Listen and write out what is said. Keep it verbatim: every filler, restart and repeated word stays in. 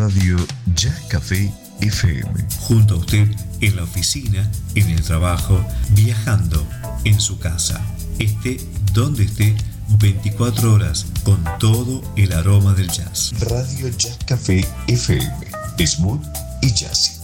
Radio Jazz Café F M. Junto a usted en la oficina, en el trabajo, viajando, en su casa. Esté donde esté, veinticuatro horas con todo el aroma del jazz. Radio Jazz Café F M. Smooth y jazzy.